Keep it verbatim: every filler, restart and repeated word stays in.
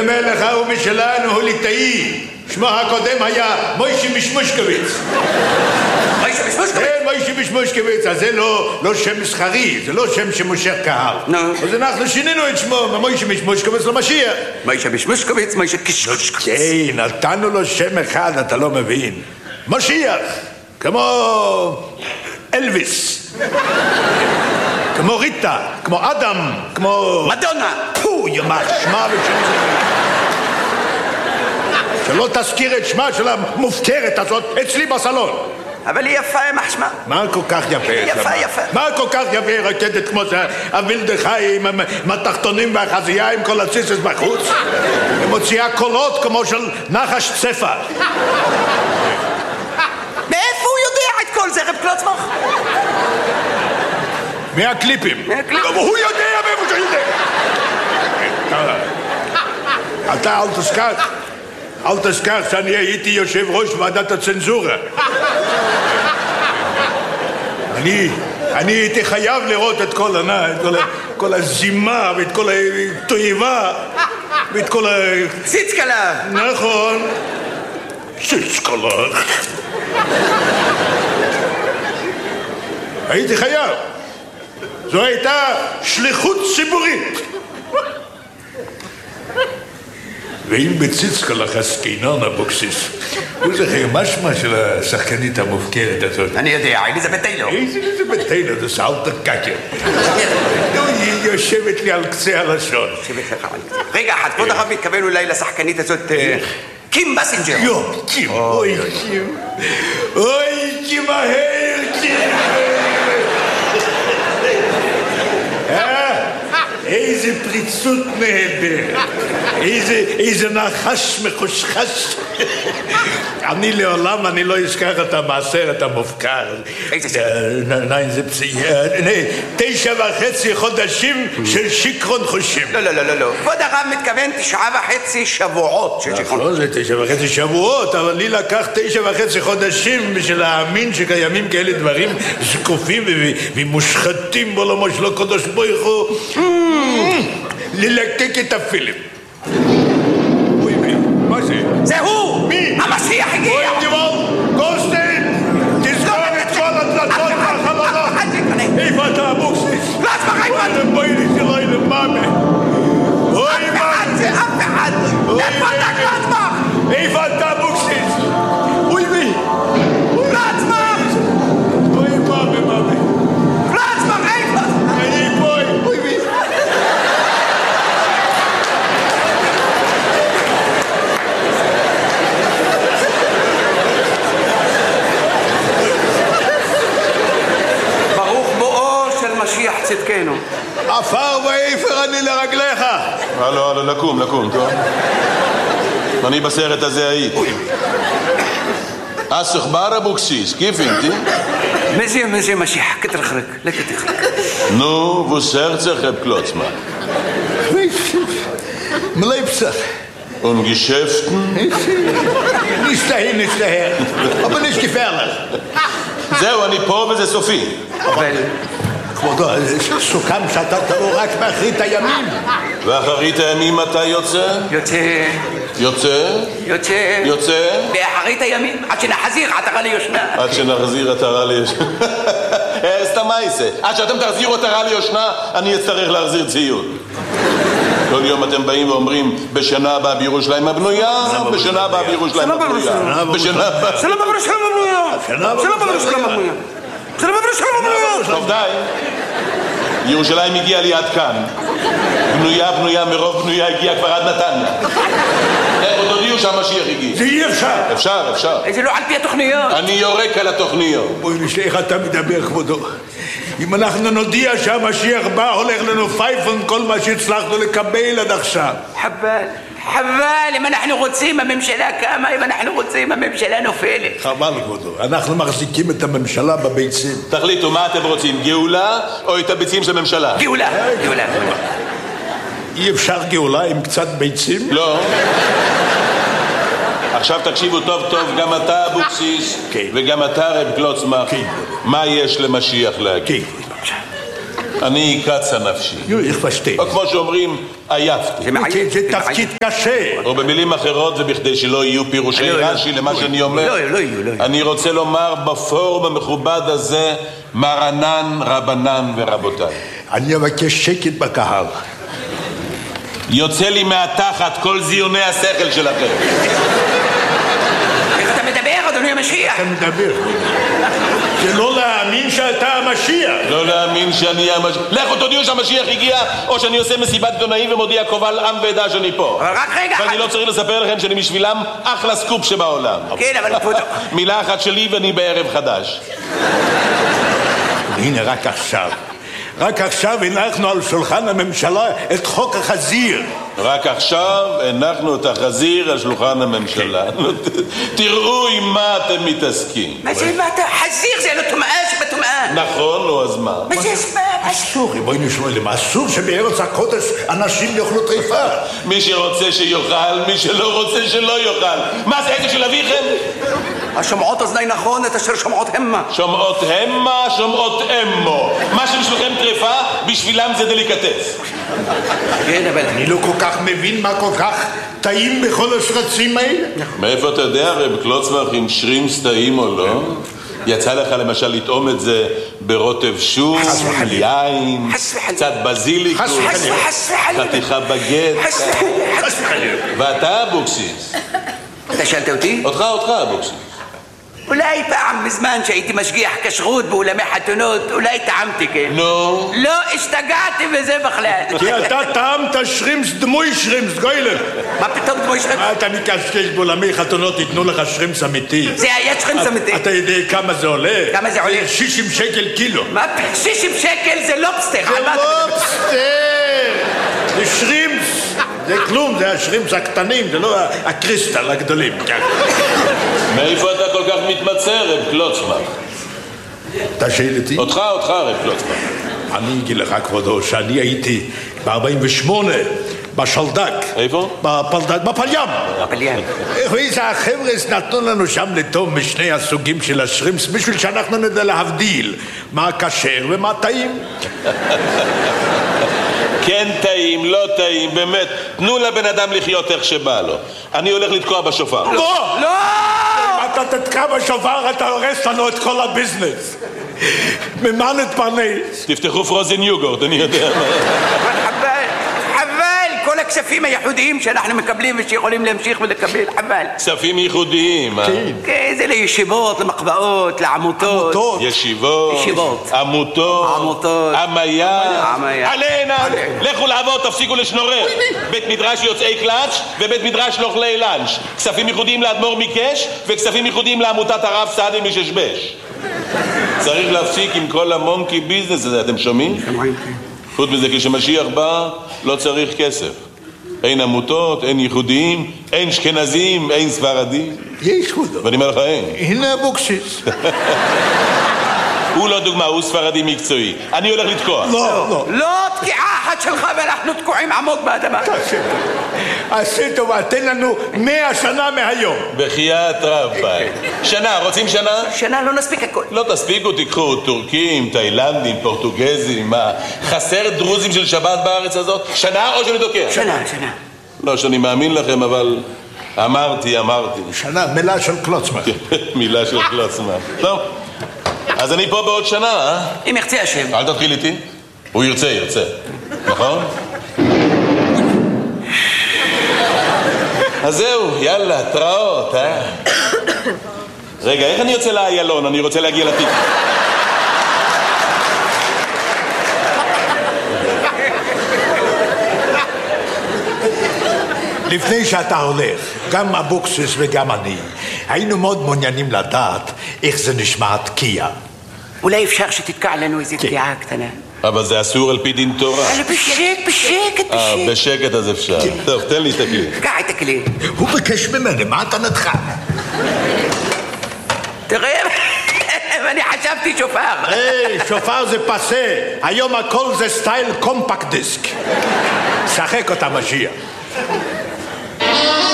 מלך ההוא משלנו הוא ליטאי. שמו הקודם היה מוישי משמושקוויץ. מוישי משמושקוויץ? כן, מוישי משמושקוויץ. אז זה לא שם מסחרי, זה לא שם שמושך קהל. אז אנחנו שינינו את שמו ממוישי משמושקוויץ למשיח. מוישי משמושקוויץ, מוישי קשקשקוויץ. כן, נתנו לו שם אחד, אתה לא מבין. משיח, כמו אלוויס. כמו ריטה, כמו אדם, כמו... מדונה! פו, ימח, שמה ושם זה... שלא תזכיר את שמה של המופקרת הזאת אצלי בסלון. אבל היא יפה, מה שמה? מה כל כך יפה? יפה, יפה. מה כל כך יפה רקדת כמו זה הווילדחי עם התחתונים והחזייה עם כל הציסס בחוץ? היא מוציאה קולות כמו של נחש צפה. מאיפה הוא יודע את כל זה, רב קלוצמך? מהקליפים. מהקליפים. הוא יודע מאיפה שהוא יודע. אתה אל תשכח. אל תשכח שאני הייתי יושב ראש ועדת הצנזורה. אני, אני הייתי חייב לראות את כל ענה, את כל, כל הזימה ואת כל התועבה ואת כל ה... ציצקלה. נכון. ציצקלה. הייתי חייב. זו הייתה שליחות ציבורית. ואם בציצקלך הסקינון אבוקסיס, הוא זכר משמע של השחקנית המופקרת הזאת. אני יודע, אליזבת טיילור. איזה אליזבת טיילור, זה סאלטר קאקר. היא יושבת לי על קצה הלשון. רגע, אחד, כבוד הרב מתכוון אולי לשחקנית הזאת... קים בסינג'ר. יו, קים, אוי קים. אוי קים מהר, קים. איזה פריצות נהדרת, איזה, איזה נחש מחושחש. אני לעולם, אני לא אשכח את המעשרת המופקר. איזה סרט? נאי, זה פסיק. תשע וחצי חודשים של שיקרון חושים. לא, לא, לא, לא. כבוד הרב מתכוון תשעה וחצי שבועות של שיקרון. נכון, זה תשע וחצי שבועות, אבל לי לקח תשע וחצי חודשים בשביל להאמין שקיימים כאלה דברים זקופים ומושחתים בעולמו של הקדוש ברוך הוא. ללקק את הפילים. אוי מי, מה זה? זה הוא! מי? המשיח הגיע! אוי דיבור, גולדשטיין! תסגור את כל הדלתות והחלונות! איפה אתה אבוקסיס? קלוצמך, איפה אתה? אתם בואי לי שלא ילמאמה! אוי אף אחד זה אף אחד! איפה אתה קלוצמך? איפה אתה אבוקסיס? אוי מי? קלוצמך! אוי מאמה מאמה! קלוצמך, איפה? אני פה! אוי מי? צדקנו. עפר ואיפר אני לרגליך. הלו, הלו, לקום, לקום, טוב? אני בסרט הזה היית. אסך בר אבוקסיס, כיף אינתי? מזה, מזה משיח, כתרחרק, לכתרחרק. נו, וסר צחב קלוצמה. מלייפסך. Und Geschäften? Nicht dahin, nicht daher. Aber nicht gefährlich. זהו, אני פה וזה סופי. אבל... כבודו, סוכם שאתה תבוא רק באחרית הימים. ואחרית הימים אתה יוצא? יוצא... יוצא? יוצא... יוצא? באחרית הימים, עד שנחזיר עטרה ליושנה. עד שנחזיר עטרה ליושנה. סתם מה יעשה? עד שאתם תחזירו עטרה ליושנה, אני אצטרך להחזיר ציוד. כל יום אתם באים ואומרים, בשנה הבאה בירושלים הבנויה, בשנה הבאה בירושלים הבנויה. בשנה הבאה... שלום בירושלים הבנויה. שלום בירושלים הבנויה. שלום בירושלים הבנויה. טוב די. ירושלים הגיעה לי עד כאן. בנויה, בנויה, מרוב בנויה הגיעה כבר עד נתניה. עוד הודיעו שהמשיח הגיע. זה אי אפשר. אפשר, אפשר. זה לא על פי התוכניות. אני יורק על התוכניות. בואי נשאר איך אתה מדבר, כבודו. אם אנחנו נודיע שהמשיח בא, הולך לנו פייפון כל מה שהצלחנו לקבל עד עכשיו. חבל, חבל, אם אנחנו רוצים הממשלה קמה, אם אנחנו רוצים הממשלה נופלת. חבל, כבודו. אנחנו מחזיקים את הממשלה בביצים. תחליטו, מה אתם רוצים, גאולה או את הביצים של הממשלה? גאולה, גאולה. אי אפשר גאולה עם קצת ביצים? לא. עכשיו תקשיבו טוב טוב, גם אתה אבוקסיס וגם אתה רב קלוצמך. מה יש למשיח להגיד? אני קצה נפשי. יו, איך פשטי. או כמו שאומרים, עייפתי. זה תפקיד קשה. או במילים אחרות, ובכדי שלא יהיו פירושי רש"י למה שאני אומר, לא, לא יהיו, לא יהיו. אני רוצה לומר בפורום המכובד הזה, מרנן, רבנן ורבותיי. אני אבקש שקט בקהל. יוצא לי מהתחת כל זיוני השכל שלכם. איך אתה מדבר, אדוני המשיח? אתה מדבר. זה לא להאמין שאתה המשיח. לא להאמין שאני המשיח. לכו תודיעו שהמשיח הגיע, או שאני עושה מסיבת עיתונאים ומודיע קובל עם ועדה שאני פה. אבל רק רגע. ואני לא צריך לספר לכם שאני בשבילם אחלה סקופ שבעולם. כן, אבל כבודו. מילה אחת שלי ואני בערב חדש. הנה, רק עכשיו. רק עכשיו הנחנו על שולחן הממשלה את חוק החזיר. רק עכשיו הנחנו את החזיר על שולחן הממשלה. תראו עם מה אתם מתעסקים. מה זה, מה אתה? חזיר זה לא טומאה שבטומאה. נכון, נו, אז מה? מה זה אספה? אסור, בואי נשמע למה, אסור שבארץ הקודש אנשים יאכלו טריפה. מי שרוצה שיאכל, מי שלא רוצה שלא יאכל. מה זה, איזה של אביכם? השומעות אוזני נכון, את אשר שומעות המה. שומעות המה, שומעות אמו. מה שבשבילכם טריפה, בשבילם זה דליקטס. כן, אבל... אני לא כל כך מבין מה כל כך טעים בכל השרצים האלה. מאיפה אתה יודע, רב קלוצמח, אם שרימס טעים או לא? יצא לך למשל לטעום את זה ברוטב שום, יין, קצת בזיליקוס, חתיכה בגט. ואתה אבוקסיס? אתה שאלת אותי? אותך, אותך אבוקסיס. אולי פעם בזמן שהייתי משגיח כשרות באולמי חתונות, אולי טעמתי, כן? נו? לא, השתגעתי בזה בכלל. כי אתה טעמת שרימס דמוי שרימס, גוילר. מה פתאום דמוי שרימס? מה אתה מקשקש באולמי חתונות, ייתנו לך שרימס אמיתי. זה היה שרימס אמיתי. אתה יודע כמה זה עולה? כמה זה עולה? שישים שקל קילו. מה? שישים שקל זה לובסטר. זה לובסטר! זה שרימס. זה כלום, זה השרימס הקטנים, זה לא הקריסטל הגדולים. מאיפה אתה כל כך מתמצא, רב קלוצמח? אתה שואל אותי? אותך, אותך, רב קלוצמח. אני אגיד לך, כבודו, שאני הייתי ב-ארבעים ושמונה בשלדק. איפה? בפלדק, בפלים. בפלים. ואיזה החבר'ה נתנו לנו שם לטוב משני הסוגים של השרימס, בשביל שאנחנו נדע להבדיל מה כשר ומה טעים. כן טעים, לא טעים, באמת. תנו לבן אדם לחיות איך שבא לו. אני הולך לתקוע בשופר. לא! לא! אם אתה תתקע בשופר, אתה הורס לנו את כל הביזנס. ממה נתפרנס? תפתחו פרוזן יוגורט, אני יודע. חבל, חבל, כל הכספים הייחודיים שאנחנו מקבלים ושיכולים להמשיך ולקבל, חבל. כספים ייחודיים, אה? כן, זה לישיבות, למחבאות, לעמותות. עמותות. ישיבות. ישיבות. עמותות. עמותות. עמיה. עמיה. עלינה. לכו לעבוד, תפסיקו לשנורר. בית מדרש יוצאי קלאץ' ובית מדרש לאוכלי לאנץ'. כספים ייחודיים לאדמו"ר מקש וכספים ייחודיים לעמותת הרב סעדי מששבש. צריך להפסיק עם כל המונקי ביזנס הזה, אתם שומעים? חוץ מזה, כשמשיח בא, לא צריך כסף. אין עמותות, אין ייחודיים, אין שכנזים, אין ספרדים. יש כבודו. ואני אומר לך, אין. הנה אבוקסיס. הוא לא דוגמה, הוא ספרדי מקצועי. אני הולך לתקוע. לא, לא. לא תקיעה אחת שלך ואנחנו תקועים עמוק באדמה. עשי טובה, תן לנו מאה שנה מהיום. בחייאת רבי. שנה, רוצים שנה? שנה לא נספיק הכל. לא תספיקו, תיקחו טורקים, תאילנדים, פורטוגזים, מה? חסר דרוזים של שבת בארץ הזאת? שנה או שאני תוקע? שנה, שנה. לא שאני מאמין לכם, אבל אמרתי, אמרתי. שנה, מילה של קלוצמן. מילה של קלוצמן. טוב, אז אני פה בעוד שנה, אה? אם ירצה השם. אל תתחיל איתי. הוא ירצה, ירצה. נכון? אז זהו, יאללה, תראות, אה? רגע, איך אני יוצא לאיילון? אני רוצה להגיע לתיק. לפני שאתה הולך, גם אבוקסיס וגם אני, היינו מאוד מעוניינים לדעת איך זה נשמע תקיעה. אולי אפשר שתתקע לנו איזו תקיעה קטנה. אבל זה אסור על פי דין תורה. אבל בשקט, בשקט, אה, בשקט. בשקט אז אפשר. טוב, תן לי את הכלי. קח את הכלי. הוא ביקש ממני, מה אתה נדחה? תראה, ואני חשבתי שופר. היי, שופר זה פסה. היום הכל זה סטייל קומפקט דיסק. שחק אותה משיח.